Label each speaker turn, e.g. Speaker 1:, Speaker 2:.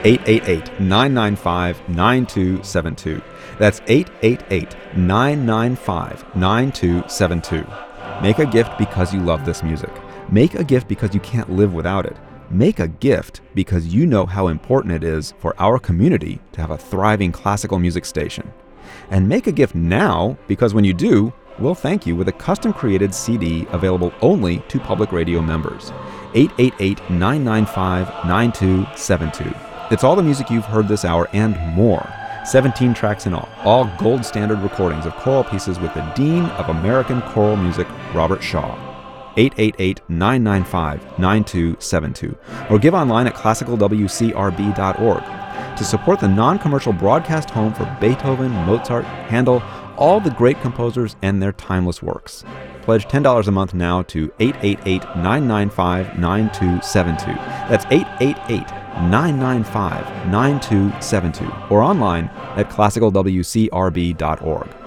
Speaker 1: 888-995-9272. That's 888-995-9272. Make a gift because you love this music. Make a gift because you can't live without it. Make a gift because you know how important it is for our community to have a thriving classical music station. And make a gift now because when you do, we'll thank you with a custom-created CD available only to public radio members. 888-995-9272. It's all the music you've heard this hour and more. 17 tracks in all gold standard recordings of choral pieces with the Dean of American Choral Music, Robert Shaw. 888-995-9272. Or give online at classicalwcrb.org. To support the non-commercial broadcast home for Beethoven, Mozart, Handel, all the great composers and their timeless works. Pledge $10 a month now to 888-995-9272. That's 888-995-9272. Or online at classicalwcrb.org.